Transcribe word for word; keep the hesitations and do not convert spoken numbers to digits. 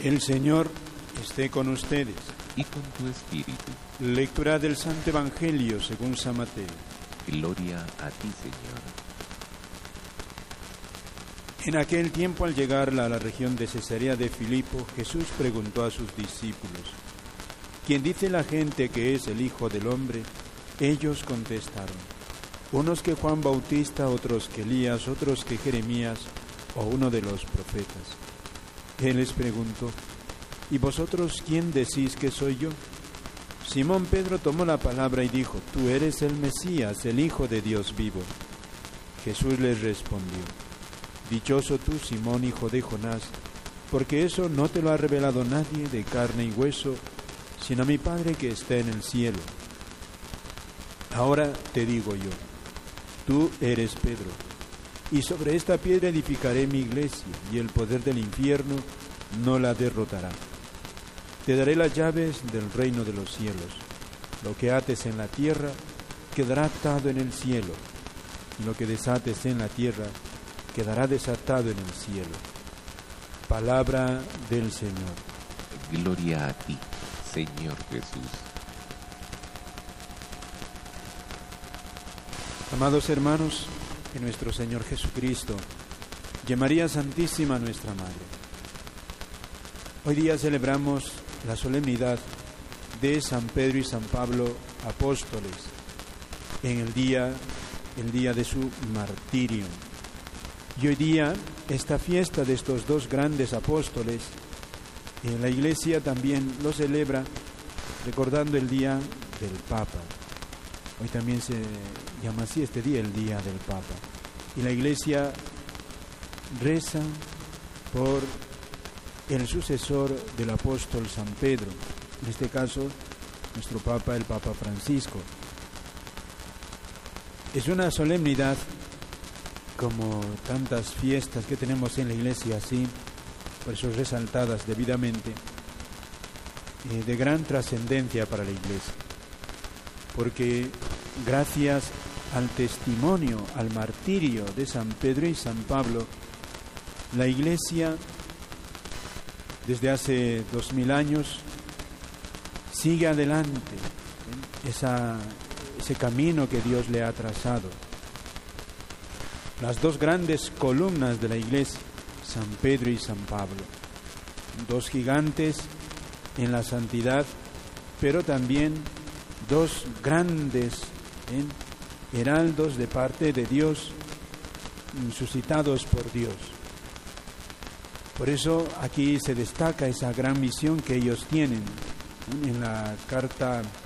El Señor esté con ustedes. Y con tu espíritu. Lectura del Santo Evangelio según San Mateo. Gloria a ti, Señor. En aquel tiempo, al llegar a la región de Cesarea de Filipo, Jesús preguntó a sus discípulos: ¿quién dice la gente que es el Hijo del Hombre? Ellos contestaron: unos que Juan Bautista, otros que Elías, otros que Jeremías o uno de los profetas. Él les preguntó: ¿y vosotros quién decís que soy yo? Simón Pedro tomó la palabra y dijo: tú eres el Mesías, el Hijo de Dios vivo. Jesús les respondió: dichoso tú, Simón, hijo de Jonás, porque eso no te lo ha revelado nadie de carne y hueso, sino mi Padre que está en el cielo. Ahora te digo yo, tú eres Pedro, y sobre esta piedra edificaré mi iglesia, y el poder del infierno no la derrotará. Te daré las llaves del reino de los cielos. Lo que ates en la tierra quedará atado en el cielo, y lo que desates en la tierra quedará desatado en el cielo. Palabra del Señor. Gloria a ti, Señor Jesús. Amados hermanos, en nuestro Señor Jesucristo y en María Santísima, nuestra Madre, hoy día celebramos la solemnidad de San Pedro y San Pablo, apóstoles, en el día, el día de su martirio. Y hoy día, esta fiesta de estos dos grandes apóstoles, en la Iglesia también lo celebra recordando el día del Papa. Hoy también se llama así este día, el día del Papa. Y la Iglesia reza por el sucesor del apóstol San Pedro, en este caso, nuestro Papa, el Papa Francisco. Es una solemnidad, como tantas fiestas que tenemos en la Iglesia, así, por eso resaltadas debidamente, eh, de gran trascendencia para la Iglesia, porque gracias al testimonio, al martirio de San Pedro y San Pablo, la Iglesia, desde hace dos mil años, sigue adelante ¿eh? Esa, ese camino que Dios le ha trazado. Las dos grandes columnas de la Iglesia, San Pedro y San Pablo, dos gigantes en la santidad, pero también dos grandes ¿eh? heraldos de parte de Dios, suscitados por Dios. Por eso aquí se destaca esa gran misión que ellos tienen. En la carta